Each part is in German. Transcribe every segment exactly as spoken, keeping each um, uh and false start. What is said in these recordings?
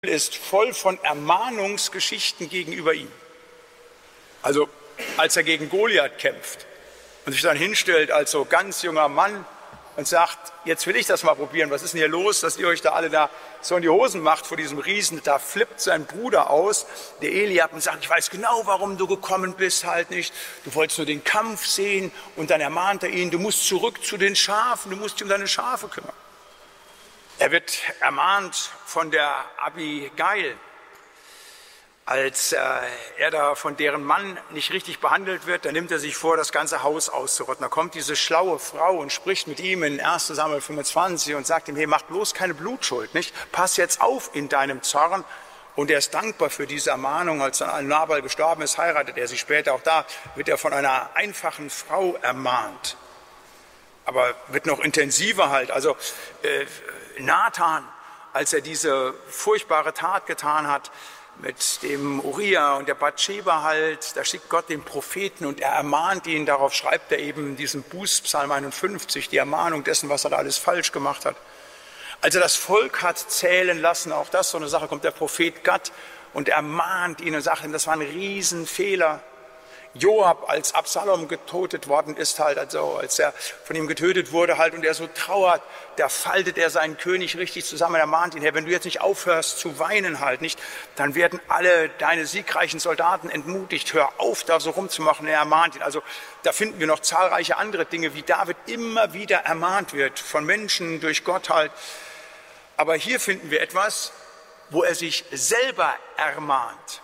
ist voll von Ermahnungsgeschichten gegenüber ihm. Also als er gegen Goliath kämpft und sich dann hinstellt als so ganz junger Mann und sagt, jetzt will ich das mal probieren, was ist denn hier los, dass ihr euch da alle da so in die Hosen macht vor diesem Riesen. Da flippt sein Bruder aus, der Eliab, und sagt, ich weiß genau, warum du gekommen bist, halt nicht. Du wolltest nur den Kampf sehen, und dann ermahnt er ihn, du musst zurück zu den Schafen, du musst dich um deine Schafe kümmern. Er wird ermahnt von der Abigail, als äh, er da von deren Mann nicht richtig behandelt wird, dann nimmt er sich vor, das ganze Haus auszurotten. Da kommt diese schlaue Frau und spricht mit ihm in erster Samuel fünfundzwanzig und sagt ihm, hey, mach bloß keine Blutschuld, nicht? Pass jetzt auf in deinem Zorn. Und er ist dankbar für diese Ermahnung. Als dann Nabal gestorben ist, heiratet er sich später. Auch da wird er von einer einfachen Frau ermahnt. Aber wird noch intensiver halt. Also äh, Nathan, als er diese furchtbare Tat getan hat, mit dem Uriah und der Bathscheba halt, da schickt Gott den Propheten und er ermahnt ihn, darauf schreibt er eben diesen Bußpsalm einundfünfzig, die Ermahnung dessen, was er da alles falsch gemacht hat. Als er das Volk hat zählen lassen, auch das so eine Sache, kommt der Prophet Gad und ermahnt ihn und sagt ihm, das war ein Riesenfehler. Joab, als Absalom getötet worden ist, halt, also als er von ihm getötet wurde, halt, und er so trauert, da faltet er seinen König richtig zusammen. Er mahnt ihn, Herr, wenn du jetzt nicht aufhörst zu weinen, halt nicht, dann werden alle deine siegreichen Soldaten entmutigt. Hör auf, da so rumzumachen. Er ermahnt ihn. Also da finden wir noch zahlreiche andere Dinge, wie David immer wieder ermahnt wird von Menschen durch Gott halt. Aber hier finden wir etwas, wo er sich selber ermahnt.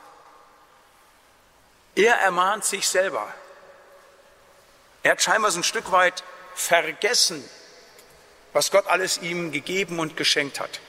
Er ermahnt sich selber. Er hat scheinbar so ein Stück weit vergessen, was Gott alles ihm gegeben und geschenkt hat.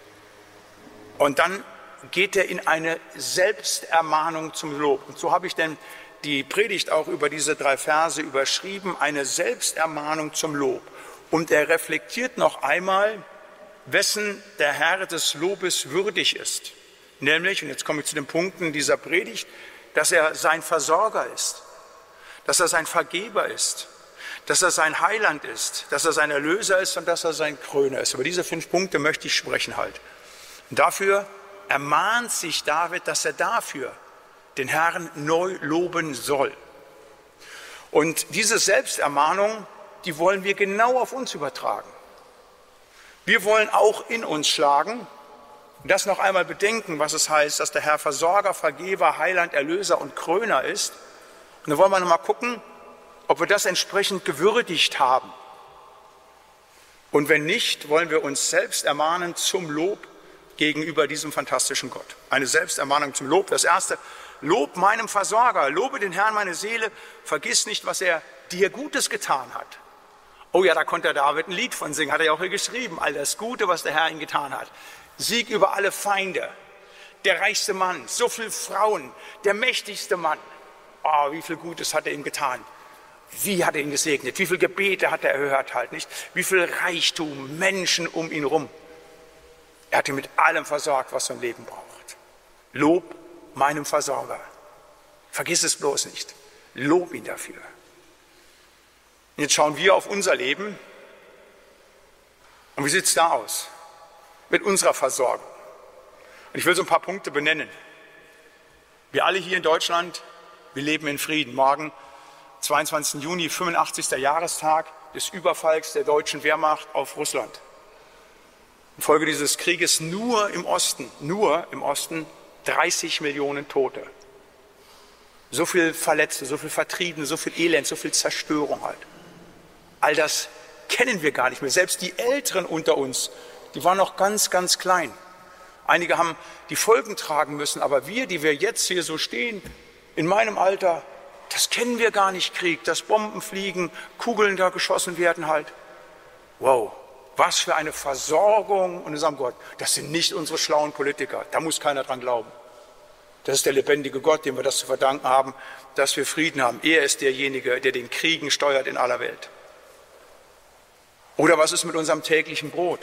Und dann geht er in eine Selbstermahnung zum Lob. Und so habe ich denn die Predigt auch über diese drei Verse überschrieben, eine Selbstermahnung zum Lob. Und er reflektiert noch einmal, wessen der Herr des Lobes würdig ist. Nämlich, und jetzt komme ich zu den Punkten dieser Predigt, dass er sein Versorger ist, dass er sein Vergeber ist, dass er sein Heiland ist, dass er sein Erlöser ist und dass er sein Kröner ist. Über diese fünf Punkte möchte ich sprechen halt. Und dafür ermahnt sich David, dass er dafür den Herrn neu loben soll. Und diese Selbstermahnung, die wollen wir genau auf uns übertragen. Wir wollen auch in uns schlagen, das noch einmal bedenken, was es heißt, dass der Herr Versorger, Vergeber, Heiland, Erlöser und Kröner ist. Und dann wollen wir noch mal gucken, ob wir das entsprechend gewürdigt haben. Und wenn nicht, wollen wir uns selbst ermahnen zum Lob gegenüber diesem fantastischen Gott. Eine Selbstermahnung zum Lob. Das erste, Lob meinem Versorger, lobe den Herrn meine Seele, vergiss nicht, was er dir Gutes getan hat. Oh ja, da konnte der David ein Lied von singen, hat er ja auch hier geschrieben, all das Gute, was der Herr ihm getan hat. Sieg über alle Feinde, der reichste Mann, so viele Frauen, der mächtigste Mann. Oh, wie viel Gutes hat er ihm getan. Wie hat er ihn gesegnet, wie viele Gebete hat er erhört halt, nicht? Wie viel Reichtum, Menschen um ihn rum. Er hat ihn mit allem versorgt, was sein Leben braucht. Lob meinem Versorger. Vergiss es bloß nicht. Lob ihn dafür. Und jetzt schauen wir auf unser Leben. Und wie sieht es da aus mit unserer Versorgung? Und ich will so ein paar Punkte benennen. Wir alle hier in Deutschland, wir leben in Frieden. Morgen, zweiundzwanzigsten Juni, fünfundachtzigster Jahrestag des Überfalls der deutschen Wehrmacht auf Russland. Infolge dieses Krieges nur im Osten, nur im Osten dreißig Millionen Tote. So viel Verletzte, so viel Vertriebene, so viel Elend, so viel Zerstörung halt. All das kennen wir gar nicht mehr. Selbst die Älteren unter uns, die waren noch ganz, ganz klein. Einige haben die Folgen tragen müssen, aber wir, die wir jetzt hier so stehen, in meinem Alter, das kennen wir gar nicht, Krieg, dass Bomben fliegen, Kugeln da geschossen werden halt. Wow, was für eine Versorgung. Und wir sagen, Gott, das sind nicht unsere schlauen Politiker, da muss keiner dran glauben. Das ist der lebendige Gott, dem wir das zu verdanken haben, dass wir Frieden haben. Er ist derjenige, der den Kriegen steuert in aller Welt. Oder was ist mit unserem täglichen Brot?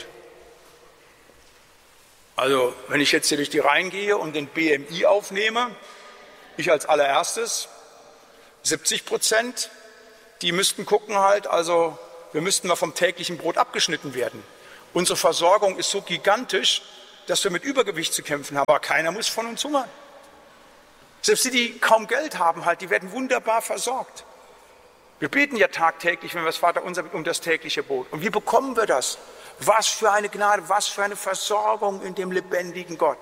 Also, wenn ich jetzt hier durch die Reihen gehe und den B M I aufnehme, ich als allererstes, siebzig Prozent, die müssten gucken halt, also wir müssten mal vom täglichen Brot abgeschnitten werden. Unsere Versorgung ist so gigantisch, dass wir mit Übergewicht zu kämpfen haben, aber keiner muss von uns hungern. Selbst die, die kaum Geld haben, halt, die werden wunderbar versorgt. Wir beten ja tagtäglich, wenn wir das Vaterunser bitten, um das tägliche Brot. Und wie bekommen wir das? Was für eine Gnade, was für eine Versorgung in dem lebendigen Gott.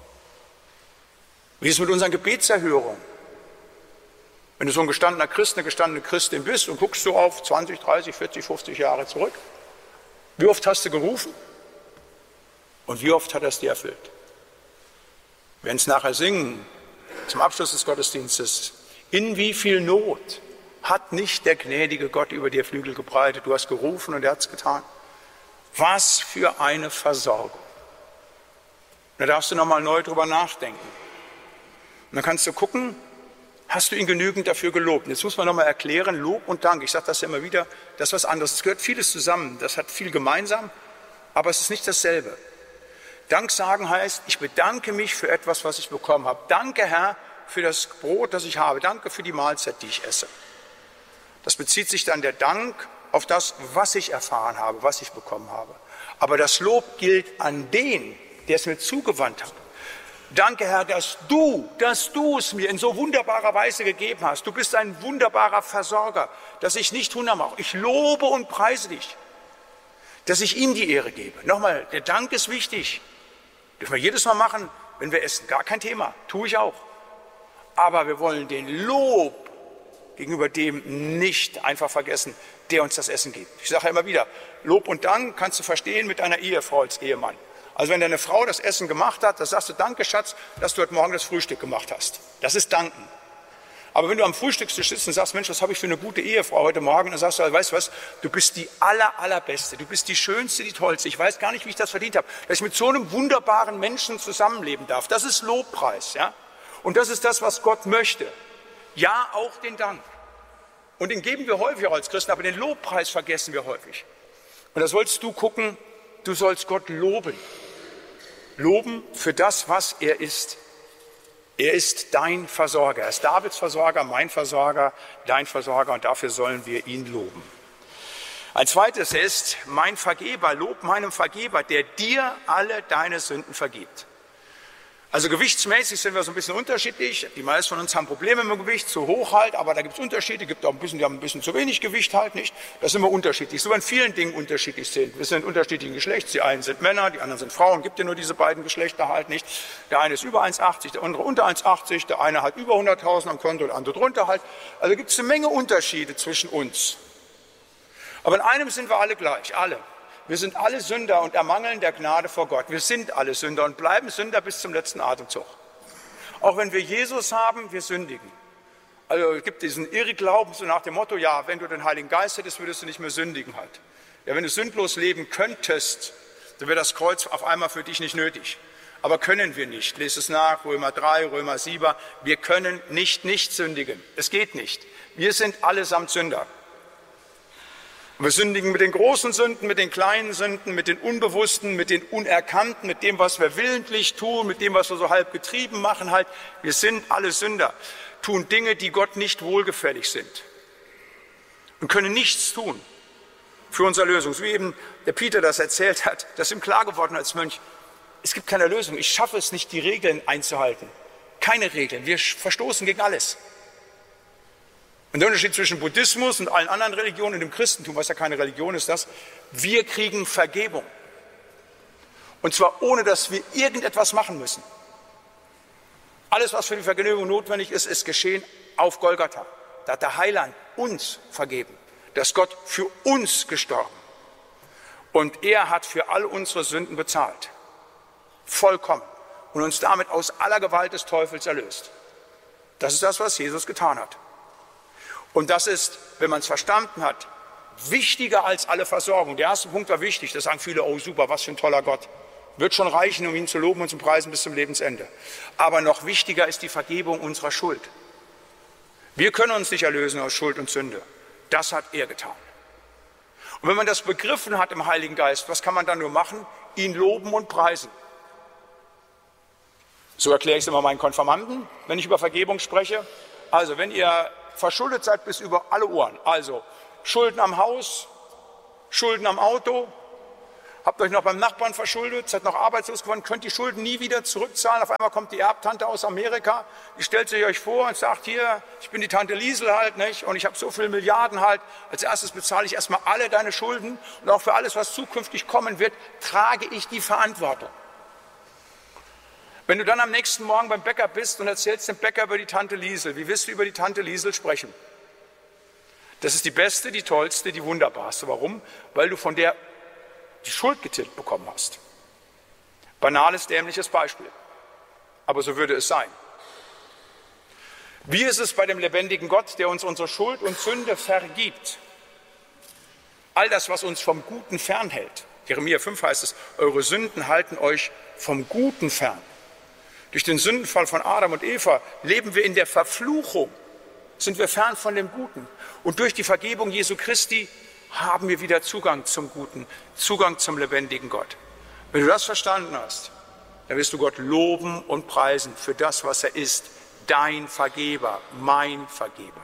Wie ist es mit unseren Gebetserhörungen? Wenn du so ein gestandener Christ, eine gestandene Christin bist und guckst du auf zwanzig, dreißig, vierzig, fünfzig Jahre zurück, wie oft hast du gerufen und wie oft hat er es dir erfüllt? Wir werden es nachher singen, zum Abschluss des Gottesdienstes. In wie viel Not hat nicht der gnädige Gott über dir Flügel gebreitet? Du hast gerufen und er hat es getan. Was für eine Versorgung. Da darfst du nochmal neu drüber nachdenken. Und dann kannst du gucken, hast du ihn genügend dafür gelobt? Und jetzt muss man nochmal erklären, Lob und Dank, ich sage das ja immer wieder, das ist was anderes. Es gehört vieles zusammen, das hat viel gemeinsam, aber es ist nicht dasselbe. Dank sagen heißt, ich bedanke mich für etwas, was ich bekommen habe. Danke, Herr, für das Brot, das ich habe. Danke für die Mahlzeit, die ich esse. Das bezieht sich dann der Dank auf das, was ich erfahren habe, was ich bekommen habe. Aber das Lob gilt an den, der es mir zugewandt hat. Danke, Herr, dass du, dass du es mir in so wunderbarer Weise gegeben hast. Du bist ein wunderbarer Versorger, dass ich nicht Hunger mache. Ich lobe und preise dich, dass ich ihm die Ehre gebe. Nochmal, der Dank ist wichtig. Dürfen wir jedes Mal machen, wenn wir essen. Gar kein Thema, tue ich auch. Aber wir wollen den Lob gegenüber dem nicht einfach vergessen, der uns das Essen gibt. Ich sage ja immer wieder, Lob und Dank kannst du verstehen mit deiner Ehefrau als Ehemann. Also wenn deine Frau das Essen gemacht hat, dann sagst du, danke Schatz, dass du heute Morgen das Frühstück gemacht hast. Das ist Danken. Aber wenn du am Frühstückstisch sitzt und sagst, Mensch, was habe ich für eine gute Ehefrau heute Morgen, dann sagst du, weißt du was, du bist die aller, allerbeste, du bist die schönste, die tollste. Ich weiß gar nicht, wie ich das verdient habe, dass ich mit so einem wunderbaren Menschen zusammenleben darf. Das ist Lobpreis, ja? Und das ist das, was Gott möchte. Ja, auch den Dank. Und den geben wir häufig als Christen, aber den Lobpreis vergessen wir häufig. Und da sollst du gucken, du sollst Gott loben. Loben für das, was er ist. Er ist dein Versorger. Er ist Davids Versorger, mein Versorger, dein Versorger und dafür sollen wir ihn loben. Ein zweites ist mein Vergeber. Lob meinem Vergeber, der dir alle deine Sünden vergibt. Also gewichtsmäßig sind wir so ein bisschen unterschiedlich. Die meisten von uns haben Probleme mit dem Gewicht, zu hoch halt, aber da gibt es Unterschiede. Es gibt auch ein bisschen, die haben ein bisschen zu wenig Gewicht halt, nicht? Das sind immer unterschiedlich, so in vielen Dingen unterschiedlich sind. Wir sind unterschiedlichen Geschlechts, die einen sind Männer, die anderen sind Frauen. Es gibt ja nur diese beiden Geschlechter halt nicht. Der eine ist über eins Komma achtzig, der andere unter eins Komma achtzig, der eine hat über hunderttausend am Konto, der andere drunter halt. Also gibt es eine Menge Unterschiede zwischen uns. Aber in einem sind wir alle gleich, alle. Wir sind alle Sünder und ermangeln der Gnade vor Gott. Wir sind alle Sünder und bleiben Sünder bis zum letzten Atemzug. Auch wenn wir Jesus haben, wir sündigen. Also es gibt diesen Irrglauben so nach dem Motto, ja, wenn du den Heiligen Geist hättest, würdest du nicht mehr sündigen halt. Ja, wenn du sündlos leben könntest, dann wäre das Kreuz auf einmal für dich nicht nötig. Aber können wir nicht. Lest es nach, Römer drei, Römer sieben. Wir können nicht nicht sündigen. Es geht nicht. Wir sind allesamt Sünder. Und wir sündigen mit den großen Sünden, mit den kleinen Sünden, mit den Unbewussten, mit den Unerkannten, mit dem, was wir willentlich tun, mit dem, was wir so halb getrieben machen halt. Wir sind alle Sünder, tun Dinge, die Gott nicht wohlgefällig sind und können nichts tun für unsere Lösung. So wie eben der Peter das erzählt hat, das ist ihm klar geworden als Mönch. Es gibt keine Lösung. Ich schaffe es nicht, die Regeln einzuhalten. Keine Regeln. Wir verstoßen gegen alles. Und der Unterschied zwischen Buddhismus und allen anderen Religionen und dem Christentum, was ja keine Religion ist, das, wir kriegen Vergebung. Und zwar ohne, dass wir irgendetwas machen müssen. Alles, was für die Vergebung notwendig ist, ist geschehen auf Golgatha. Da hat der Heiland uns vergeben. Da ist Gott für uns gestorben. Und er hat für all unsere Sünden bezahlt. Vollkommen. Und uns damit aus aller Gewalt des Teufels erlöst. Das ist das, was Jesus getan hat. Und das ist, wenn man es verstanden hat, wichtiger als alle Versorgung. Der erste Punkt war wichtig, da sagen viele, oh super, was für ein toller Gott. Wird schon reichen, um ihn zu loben und zu preisen bis zum Lebensende. Aber noch wichtiger ist die Vergebung unserer Schuld. Wir können uns nicht erlösen aus Schuld und Sünde. Das hat er getan. Und wenn man das begriffen hat im Heiligen Geist, was kann man dann nur machen? Ihn loben und preisen. So erkläre ich es immer meinen Konfirmanden, wenn ich über Vergebung spreche. Also wenn ihr verschuldet seid bis über alle Ohren, also Schulden am Haus, Schulden am Auto, Habt euch noch beim Nachbarn verschuldet, seid noch arbeitslos geworden, könnt die Schulden nie wieder zurückzahlen. Auf einmal kommt die Erbtante aus Amerika, die stellt sich euch vor und sagt, hier, ich bin die Tante Liesel halt, nicht? Und ich habe so viele Milliarden halt. Als erstes bezahle ich erstmal alle deine Schulden und auch für alles, was zukünftig kommen wird, trage ich die Verantwortung. Wenn du dann am nächsten Morgen beim Bäcker bist und erzählst dem Bäcker über die Tante Liesel, wie wirst du über die Tante Liesel sprechen? Das ist die beste, die tollste, die wunderbarste. Warum? Weil du von der die Schuld getilgt bekommen hast. Banales, dämliches Beispiel. Aber so würde es sein. Wie ist es bei dem lebendigen Gott, der uns unsere Schuld und Sünde vergibt? All das, was uns vom Guten fernhält. Jeremia fünf heißt es, eure Sünden halten euch vom Guten fern. Durch den Sündenfall von Adam und Eva leben wir in der Verfluchung, sind wir fern von dem Guten. Und durch die Vergebung Jesu Christi haben wir wieder Zugang zum Guten, Zugang zum lebendigen Gott. Wenn du das verstanden hast, dann wirst du Gott loben und preisen für das, was er ist, dein Vergeber, mein Vergeber.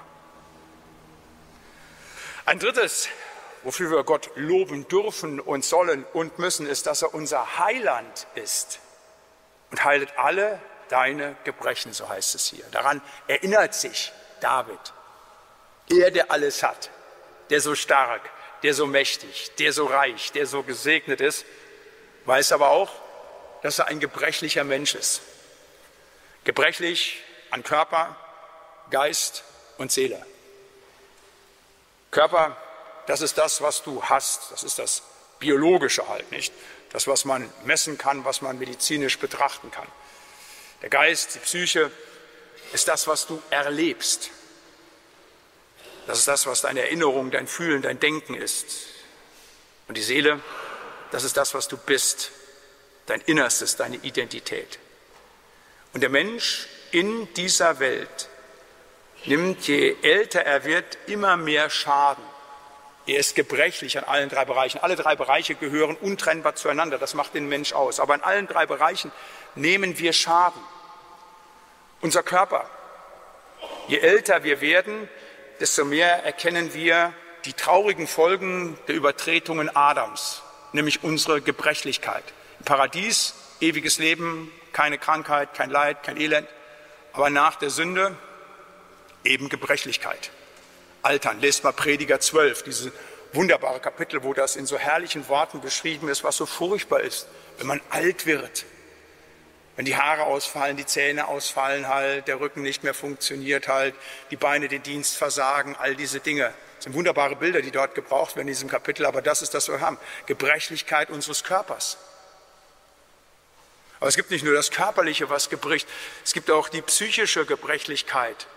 Ein drittes, wofür wir Gott loben dürfen und sollen und müssen, ist, dass er unser Heiland ist und heilet alle deine Gebrechen, so heißt es hier. Daran erinnert sich David, er, der alles hat, der so stark, der so mächtig, der so reich, der so gesegnet ist, weiß aber auch, dass er ein gebrechlicher Mensch ist. Gebrechlich an Körper, Geist und Seele. Körper, das ist das, was du hast. Das ist das Biologische halt, nicht? Das, was man messen kann, was man medizinisch betrachten kann. Der Geist, die Psyche, ist das, was du erlebst. Das ist das, was deine Erinnerung, dein Fühlen, dein Denken ist. Und die Seele, das ist das, was du bist, dein Innerstes, deine Identität. Und der Mensch in dieser Welt nimmt, je älter er wird, immer mehr Schaden. Er ist gebrechlich an allen drei Bereichen. Alle drei Bereiche gehören untrennbar zueinander, das macht den Mensch aus. Aber in allen drei Bereichen nehmen wir Schaden. Unser Körper, je älter wir werden, desto mehr erkennen wir die traurigen Folgen der Übertretungen Adams, nämlich unsere Gebrechlichkeit. Im Paradies, ewiges Leben, keine Krankheit, kein Leid, kein Elend, aber nach der Sünde eben Gebrechlichkeit. Altern, lest mal Prediger zwölf, dieses wunderbare Kapitel, wo das in so herrlichen Worten beschrieben ist, was so furchtbar ist, wenn man alt wird. Wenn die Haare ausfallen, die Zähne ausfallen halt, der Rücken nicht mehr funktioniert halt, die Beine den Dienst versagen, all diese Dinge. Das sind wunderbare Bilder, die dort gebraucht werden in diesem Kapitel, aber das ist das, was wir haben. Gebrechlichkeit unseres Körpers. Aber es gibt nicht nur das Körperliche, was gebricht, es gibt auch die psychische Gebrechlichkeit.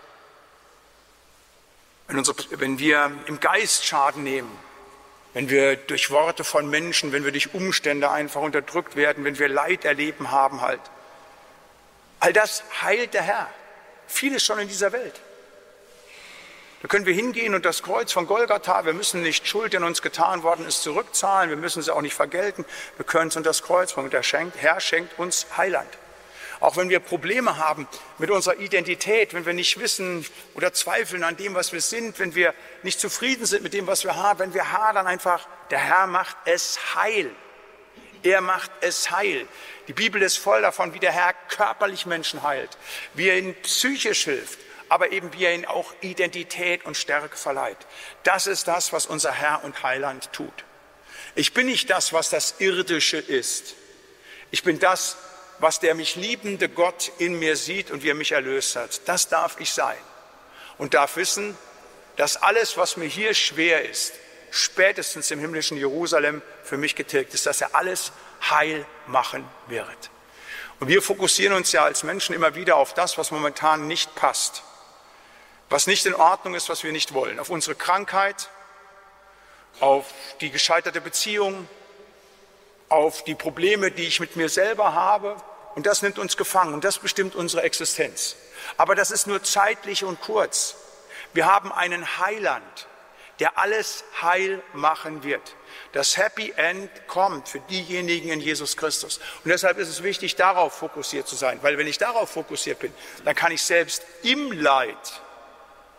Wenn, unsere, wenn wir im Geist Schaden nehmen, wenn wir durch Worte von Menschen, wenn wir durch Umstände einfach unterdrückt werden, wenn wir Leid erleben haben halt. All das heilt der Herr. Vieles schon in dieser Welt. Da können wir hingehen und das Kreuz von Golgatha, wir müssen nicht Schuld, die an uns getan worden ist, zurückzahlen, wir müssen sie auch nicht vergelten, wir können es unter das Kreuz bringen. Der Herr schenkt uns Heiland. Auch wenn wir Probleme haben mit unserer Identität, wenn wir nicht wissen oder zweifeln an dem, was wir sind, wenn wir nicht zufrieden sind mit dem, was wir haben, wenn wir hadern einfach, der Herr macht es heil. Er macht es heil. Die Bibel ist voll davon, wie der Herr körperlich Menschen heilt, wie er ihnen psychisch hilft, aber eben wie er ihnen auch Identität und Stärke verleiht. Das ist das, was unser Herr und Heiland tut. Ich bin nicht das, was das Irdische ist. Ich bin das, was der mich liebende Gott in mir sieht und wie er mich erlöst hat. Das darf ich sein und darf wissen, dass alles, was mir hier schwer ist, spätestens im himmlischen Jerusalem für mich getilgt ist, dass er alles heil machen wird. Und wir fokussieren uns ja als Menschen immer wieder auf das, was momentan nicht passt, was nicht in Ordnung ist, was wir nicht wollen, auf unsere Krankheit, auf die gescheiterte Beziehung, auf die Probleme, die ich mit mir selber habe. Und das nimmt uns gefangen und das bestimmt unsere Existenz. Aber das ist nur zeitlich und kurz. Wir haben einen Heiland, der alles heil machen wird. Das Happy End kommt für diejenigen in Jesus Christus. Und deshalb ist es wichtig, darauf fokussiert zu sein. Weil wenn ich darauf fokussiert bin, dann kann ich selbst im Leid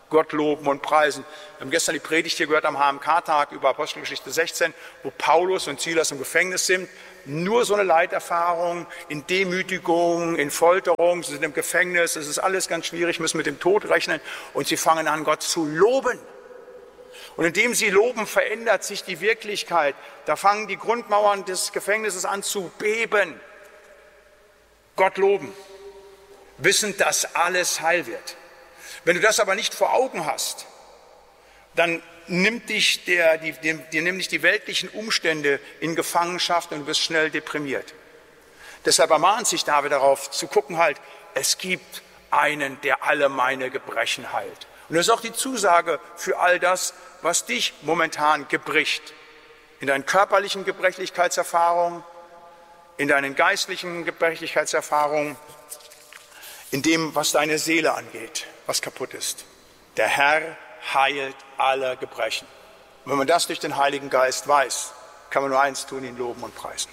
Gott loben und preisen. Wir haben gestern die Predigt hier gehört am H M K-Tag über Apostelgeschichte sechzehn, wo Paulus und Silas im Gefängnis sind. Nur so eine Leiterfahrung, in Demütigung, in Folterung, sie sind im Gefängnis, es ist alles ganz schwierig, müssen mit dem Tod rechnen und sie fangen an, Gott zu loben. Und indem sie loben, verändert sich die Wirklichkeit. Da fangen die Grundmauern des Gefängnisses an zu beben. Gott loben, wissend, dass alles heil wird. Wenn du das aber nicht vor Augen hast, dann nimmt dich der, die, die, dir nämlich die weltlichen Umstände in Gefangenschaft und du wirst schnell deprimiert. Deshalb ermahnt sich David darauf zu gucken halt, es gibt einen, der alle meine Gebrechen heilt. Und das ist auch die Zusage für all das, was dich momentan gebricht. In deinen körperlichen Gebrechlichkeitserfahrungen, in deinen geistlichen Gebrechlichkeitserfahrungen, in dem, was deine Seele angeht, was kaputt ist. Der Herr heilt alle Gebrechen. Und wenn man das durch den Heiligen Geist weiß, kann man nur eins tun, ihn loben und preisen.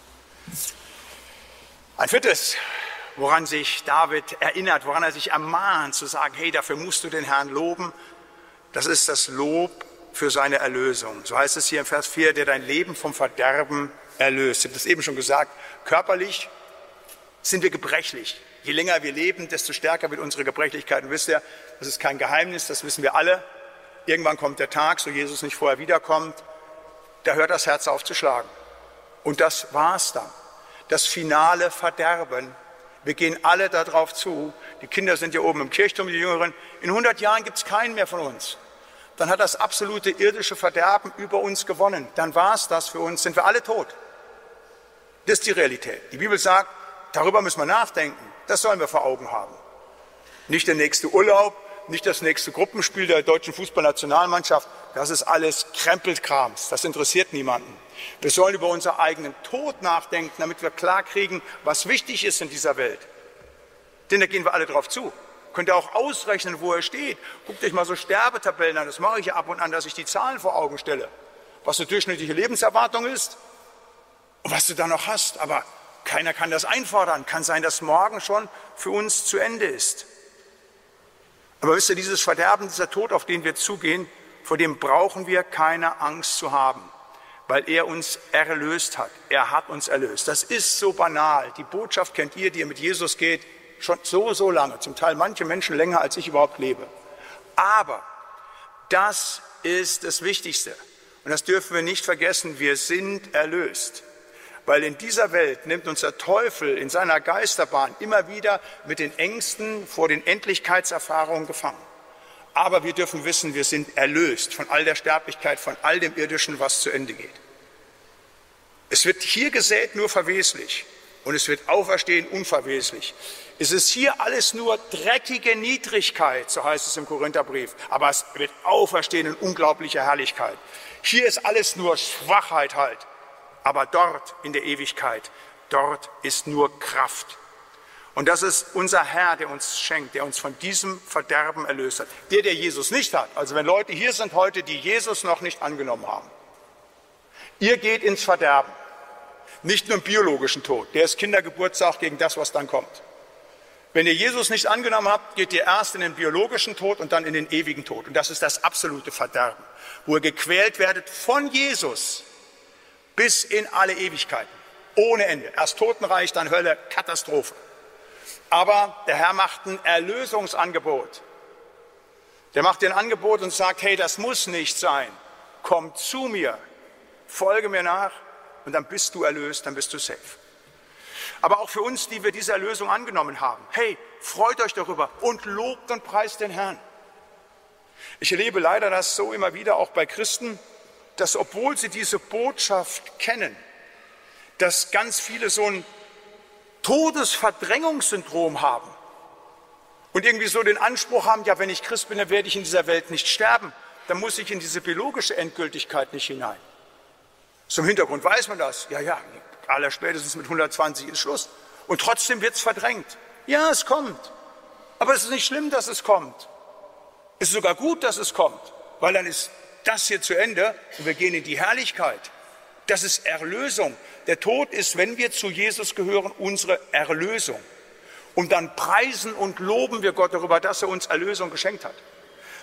Ein viertes, woran sich David erinnert, woran er sich ermahnt, zu sagen, hey, dafür musst du den Herrn loben, das ist das Lob für seine Erlösung. So heißt es hier im Vers vier, der dein Leben vom Verderben erlöst. Ich habe das eben schon gesagt, körperlich sind wir gebrechlich. Je länger wir leben, desto stärker wird unsere Gebrechlichkeit. Und wisst ihr, das ist kein Geheimnis, das wissen wir alle. Irgendwann kommt der Tag, so Jesus nicht vorher wiederkommt, da hört das Herz auf zu schlagen. Und das war's dann. Das finale Verderben. Wir gehen alle darauf zu. Die Kinder sind hier oben im Kirchturm, die Jüngeren. In hundert Jahren gibt es keinen mehr von uns. Dann hat das absolute irdische Verderben über uns gewonnen. Dann war's das für uns, sind wir alle tot. Das ist die Realität. Die Bibel sagt, darüber müssen wir nachdenken. Das sollen wir vor Augen haben. Nicht der nächste Urlaub, nicht das nächste Gruppenspiel der deutschen Fußballnationalmannschaft. Das ist alles Krempelkrams. Das interessiert niemanden. Wir sollen über unseren eigenen Tod nachdenken, damit wir klarkriegen, was wichtig ist in dieser Welt. Denn da gehen wir alle drauf zu. Könnt ihr auch ausrechnen, wo er steht. Guckt euch mal so Sterbetabellen an. Das mache ich ja ab und an, dass ich die Zahlen vor Augen stelle. Was eine durchschnittliche Lebenserwartung ist und was du da noch hast. Aber keiner kann das einfordern. Kann sein, dass morgen schon für uns zu Ende ist. Aber wisst ihr, dieses Verderben, dieser Tod, auf den wir zugehen, vor dem brauchen wir keine Angst zu haben, weil er uns erlöst hat. Er hat uns erlöst. Das ist so banal. Die Botschaft kennt ihr, die ihr mit Jesus geht, schon so, so lange. Zum Teil manche Menschen länger, als ich überhaupt lebe. Aber das ist das Wichtigste. Und das dürfen wir nicht vergessen. Wir sind erlöst. Weil in dieser Welt nimmt uns der Teufel in seiner Geisterbahn immer wieder mit den Ängsten vor den Endlichkeitserfahrungen gefangen. Aber wir dürfen wissen, wir sind erlöst von all der Sterblichkeit, von all dem Irdischen, was zu Ende geht. Es wird hier gesät nur verweslich und es wird auferstehen unverweslich. Es ist hier alles nur dreckige Niedrigkeit, so heißt es im Korintherbrief, aber es wird auferstehen in unglaublicher Herrlichkeit. Hier ist alles nur Schwachheit halt. Aber dort in der Ewigkeit, dort ist nur Kraft. Und das ist unser Herr, der uns schenkt, der uns von diesem Verderben erlöst hat. Der, der Jesus nicht hat. Also wenn Leute hier sind heute, die Jesus noch nicht angenommen haben. Ihr geht ins Verderben. Nicht nur im biologischen Tod. Der ist Kindergeburtstag gegen das, was dann kommt. Wenn ihr Jesus nicht angenommen habt, geht ihr erst in den biologischen Tod und dann in den ewigen Tod. Und das ist das absolute Verderben. Wo ihr gequält werdet von Jesus bis in alle Ewigkeiten, ohne Ende. Erst Totenreich, dann Hölle, Katastrophe. Aber der Herr macht ein Erlösungsangebot. Der macht dir ein Angebot und sagt, hey, das muss nicht sein. Komm zu mir, folge mir nach und dann bist du erlöst, dann bist du safe. Aber auch für uns, die wir diese Erlösung angenommen haben, hey, freut euch darüber und lobt und preist den Herrn. Ich erlebe leider das so immer wieder, auch bei Christen, dass obwohl sie diese Botschaft kennen, dass ganz viele so ein Todesverdrängungssyndrom haben und irgendwie so den Anspruch haben, ja, wenn ich Christ bin, dann werde ich in dieser Welt nicht sterben, dann muss ich in diese biologische Endgültigkeit nicht hinein. Zum Hintergrund weiß man das, ja, ja, allerspätestens mit hundertzwanzig ist Schluss. Und trotzdem wird es verdrängt. Ja, es kommt, aber es ist nicht schlimm, dass es kommt. Es ist sogar gut, dass es kommt, weil dann ist das hier zu Ende und wir gehen in die Herrlichkeit. Das ist Erlösung. Der Tod ist, wenn wir zu Jesus gehören, unsere Erlösung. Und dann preisen und loben wir Gott darüber, dass er uns Erlösung geschenkt hat.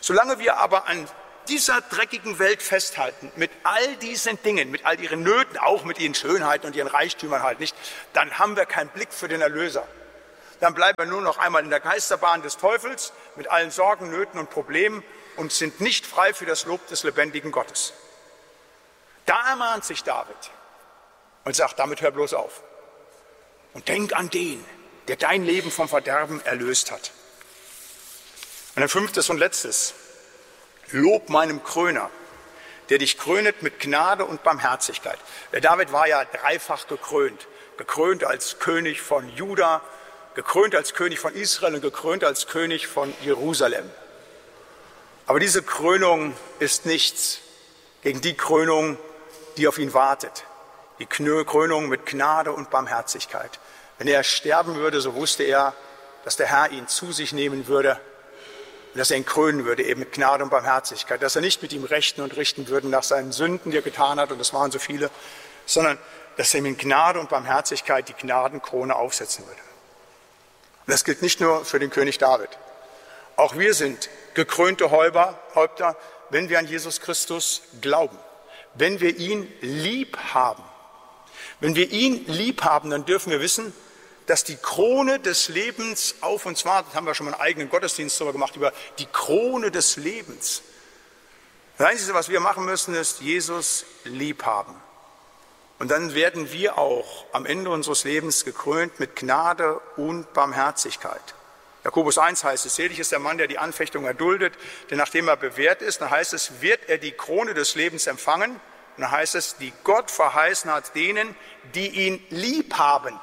Solange wir aber an dieser dreckigen Welt festhalten, mit all diesen Dingen, mit all ihren Nöten, auch mit ihren Schönheiten und ihren Reichtümern halt nicht, dann haben wir keinen Blick für den Erlöser. Dann bleiben wir nur noch einmal in der Geisterbahn des Teufels mit allen Sorgen, Nöten und Problemen und sind nicht frei für das Lob des lebendigen Gottes. Da ermahnt sich David und sagt, damit hör bloß auf. Und denk an den, der dein Leben vom Verderben erlöst hat. Und ein fünftes und letztes. Lob meinem Kröner, der dich krönet mit Gnade und Barmherzigkeit. Der David war ja dreifach gekrönt. Gekrönt als König von Juda, gekrönt als König von Israel und gekrönt als König von Jerusalem. Aber diese Krönung ist nichts gegen die Krönung, die auf ihn wartet. Die Krönung mit Gnade und Barmherzigkeit. Wenn er sterben würde, so wusste er, dass der Herr ihn zu sich nehmen würde, dass er ihn krönen würde, eben mit Gnade und Barmherzigkeit, dass er nicht mit ihm rechten und richten würde nach seinen Sünden, die er getan hat, und das waren so viele, sondern dass er ihm in Gnade und Barmherzigkeit die Gnadenkrone aufsetzen würde. Und das gilt nicht nur für den König David. Auch wir sind gekrönte Häupter, wenn wir an Jesus Christus glauben, wenn wir ihn lieb haben. Wenn wir ihn lieb haben, dann dürfen wir wissen, dass die Krone des Lebens auf uns wartet. Haben wir schon mal einen eigenen Gottesdienst darüber gemacht, über die Krone des Lebens. Das Einzige, was wir machen müssen, ist Jesus lieb haben. Und dann werden wir auch am Ende unseres Lebens gekrönt mit Gnade und Barmherzigkeit. Jakobus eins heißt es, selig ist der Mann, der die Anfechtung erduldet, denn nachdem er bewährt ist, dann heißt es, wird er die Krone des Lebens empfangen. Und dann heißt es, die Gott verheißen hat denen, die ihn lieb haben.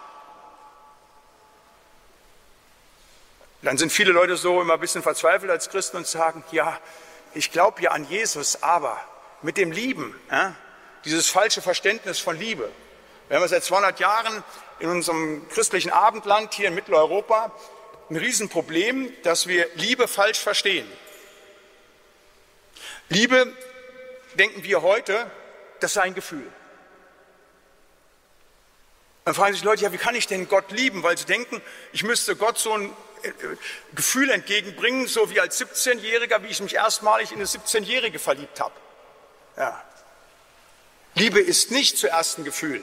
Dann sind viele Leute so immer ein bisschen verzweifelt als Christen und sagen, ja, ich glaube ja an Jesus, aber mit dem Lieben, ja, dieses falsche Verständnis von Liebe. Wir haben seit zweihundert Jahren in unserem christlichen Abendland hier in Mitteleuropa ein Riesenproblem, dass wir Liebe falsch verstehen. Liebe, denken wir heute, das sei ein Gefühl. Dann fragen sich Leute, ja, wie kann ich denn Gott lieben? Weil sie denken, ich müsste Gott so ein Gefühl entgegenbringen, so wie als siebzehnjähriger, wie ich mich erstmalig in eine siebzehnjährige verliebt habe. Ja. Liebe ist nicht zuerst ein Gefühl.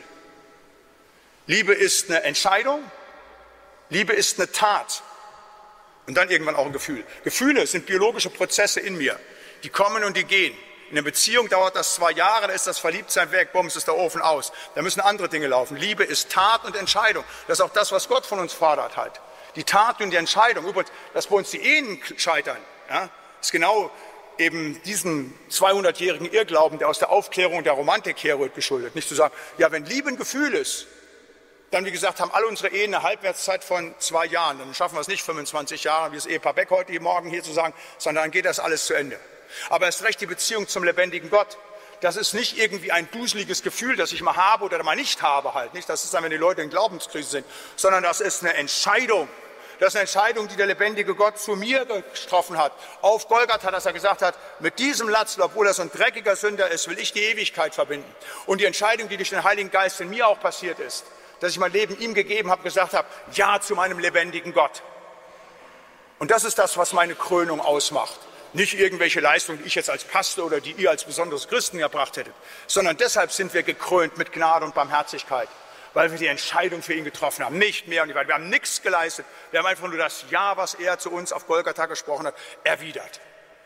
Liebe ist eine Entscheidung. Liebe ist eine Tat. Und dann irgendwann auch ein Gefühl. Gefühle sind biologische Prozesse in mir. Die kommen und die gehen. In einer Beziehung dauert das zwei Jahre, da ist das Verliebtsein weg, bums, ist der Ofen aus. Da müssen andere Dinge laufen. Liebe ist Tat und Entscheidung. Das ist auch das, was Gott von uns fordert halt. Die Tat und die Entscheidung. Übrigens, dass bei uns die Ehen scheitern, ja, ist genau eben diesem zweihundertjährigen Irrglauben, der aus der Aufklärung und der Romantik herrührt, geschuldet. Nicht zu sagen, ja, wenn Liebe ein Gefühl ist, dann, wie gesagt, haben alle unsere Ehen eine Halbwertszeit von zwei Jahren. Dann schaffen wir es nicht fünfundzwanzig Jahre, wie das Ehepaar Beck heute Morgen hier zu sagen, sondern dann geht das alles zu Ende. Aber erst recht die Beziehung zum lebendigen Gott. Das ist nicht irgendwie ein duseliges Gefühl, das ich mal habe oder mal nicht habe halt. Nicht, das ist dann, wenn die Leute in Glaubenskrise sind, sondern das ist eine Entscheidung. Das ist eine Entscheidung, die der lebendige Gott zu mir getroffen hat. Auf Golgatha, dass er gesagt hat, mit diesem Latzl, obwohl er so ein dreckiger Sünder ist, will ich die Ewigkeit verbinden. Und die Entscheidung, die durch den Heiligen Geist in mir auch passiert ist, dass ich mein Leben ihm gegeben habe, gesagt habe, ja zu meinem lebendigen Gott. Und das ist das, was meine Krönung ausmacht. Nicht irgendwelche Leistungen, die ich jetzt als Pastor oder die ihr als besonderes Christen erbracht hättet, sondern deshalb sind wir gekrönt mit Gnade und Barmherzigkeit, weil wir die Entscheidung für ihn getroffen haben, nicht mehr und nicht weiter. Wir haben nichts geleistet, wir haben einfach nur das Ja, was er zu uns auf Golgatha gesprochen hat, erwidert.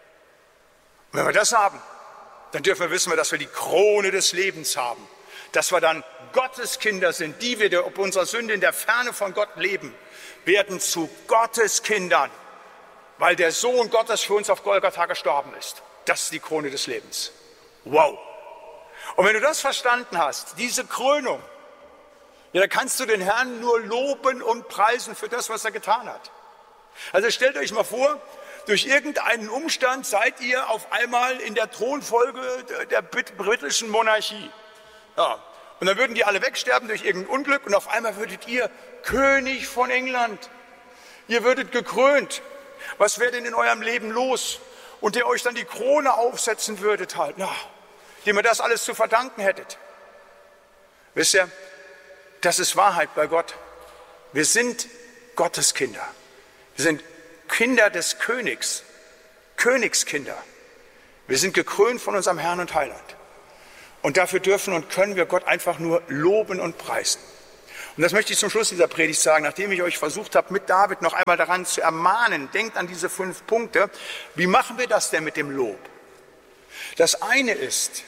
Und wenn wir das haben, dann dürfen wir wissen, dass wir die Krone des Lebens haben, dass wir dann Gottes Kinder sind, die wir ob unserer Sünde in der Ferne von Gott leben, werden zu Gottes Kindern, weil der Sohn Gottes für uns auf Golgatha gestorben ist. Das ist die Krone des Lebens. Wow! Und wenn du das verstanden hast, diese Krönung, ja, dann kannst du den Herrn nur loben und preisen für das, was er getan hat. Also stellt euch mal vor, durch irgendeinen Umstand seid ihr auf einmal in der Thronfolge der britischen Monarchie. Ja. Und dann würden die alle wegsterben durch irgendein Unglück und auf einmal würdet ihr König von England. Ihr würdet gekrönt. Was wäre denn in eurem Leben los? Und der euch dann die Krone aufsetzen würdet halt, na, dem ihr das alles zu verdanken hättet. Wisst ihr, das ist Wahrheit bei Gott. Wir sind Gottes Kinder. Wir sind Kinder des Königs. Königskinder. Wir sind gekrönt von unserem Herrn und Heiland. Und dafür dürfen und können wir Gott einfach nur loben und preisen. Und das möchte ich zum Schluss dieser Predigt sagen, nachdem ich euch versucht habe, mit David noch einmal daran zu ermahnen, denkt an diese fünf Punkte. Wie machen wir das denn mit dem Lob? Das eine ist,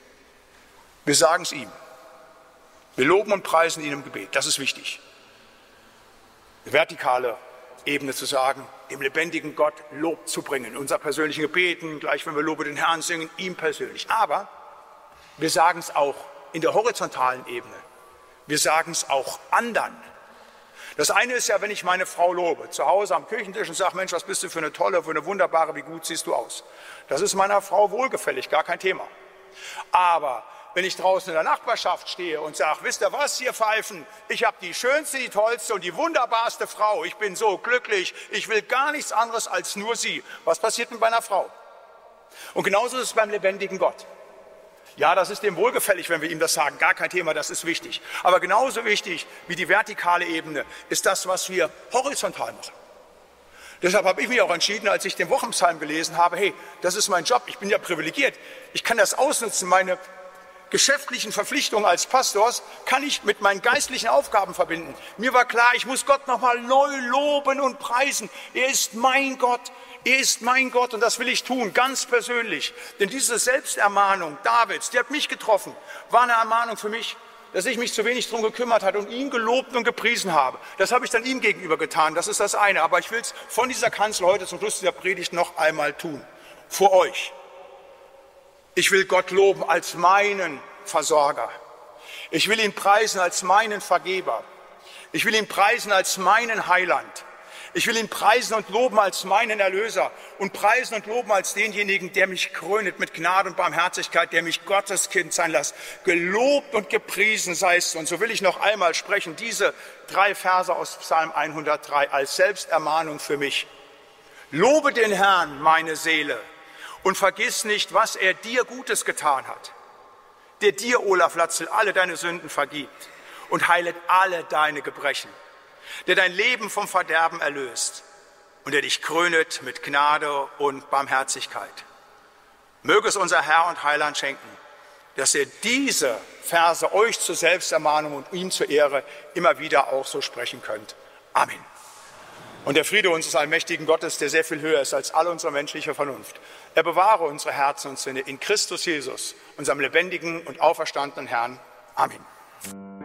wir sagen es ihm. Wir loben und preisen ihn im Gebet. Das ist wichtig. Die vertikale Ebene zu sagen, dem lebendigen Gott Lob zu bringen. In unser persönlichen Gebeten, gleich wenn wir Lobe den Herrn singen, ihm persönlich. Aber wir sagen es auch in der horizontalen Ebene. Wir sagen es auch anderen. Das eine ist ja, wenn ich meine Frau lobe, zu Hause am Küchentisch und sage, Mensch, was bist du für eine tolle, für eine wunderbare, wie gut siehst du aus. Das ist meiner Frau wohlgefällig, gar kein Thema. Aber wenn ich draußen in der Nachbarschaft stehe und sage, wisst ihr was, ihr Pfeifen, ich habe die schönste, die tollste und die wunderbarste Frau, ich bin so glücklich, ich will gar nichts anderes als nur sie. Was passiert mit meiner Frau? Und genauso ist es beim lebendigen Gott. Ja, das ist dem wohlgefällig, wenn wir ihm das sagen, gar kein Thema, das ist wichtig. Aber genauso wichtig wie die vertikale Ebene ist das, was wir horizontal machen. Deshalb habe ich mich auch entschieden, als ich den Wochenpsalm gelesen habe, hey, das ist mein Job, ich bin ja privilegiert, ich kann das ausnutzen, meine geschäftlichen Verpflichtungen als Pastors kann ich mit meinen geistlichen Aufgaben verbinden. Mir war klar, ich muss Gott nochmal neu loben und preisen. Er ist mein Gott, er ist mein Gott und das will ich tun, ganz persönlich. Denn diese Selbstermahnung Davids, die hat mich getroffen, war eine Ermahnung für mich, dass ich mich zu wenig darum gekümmert habe und ihn gelobt und gepriesen habe. Das habe ich dann ihm gegenüber getan, das ist das eine. Aber ich will es von dieser Kanzel heute zum Schluss dieser Predigt noch einmal tun, vor euch. Ich will Gott loben als meinen Versorger. Ich will ihn preisen als meinen Vergeber. Ich will ihn preisen als meinen Heiland. Ich will ihn preisen und loben als meinen Erlöser und preisen und loben als denjenigen, der mich krönet mit Gnade und Barmherzigkeit, der mich Gottes Kind sein lässt. Gelobt und gepriesen sei es. Und so will ich noch einmal sprechen, diese drei Verse aus Psalm hundertdrei als Selbstermahnung für mich. Lobe den Herrn, meine Seele, und vergiss nicht, was er dir Gutes getan hat, der dir, Olaf Latzel, alle deine Sünden vergibt und heilet alle deine Gebrechen, der dein Leben vom Verderben erlöst und der dich krönet mit Gnade und Barmherzigkeit. Möge es unser Herr und Heiland schenken, dass ihr diese Verse euch zur Selbstermahnung und ihm zur Ehre immer wieder auch so sprechen könnt. Amen. Und der Friede unseres allmächtigen Gottes, der sehr viel höher ist als alle unsere menschliche Vernunft, er bewahre unsere Herzen und Sinne in Christus Jesus, unserem lebendigen und auferstandenen Herrn. Amen.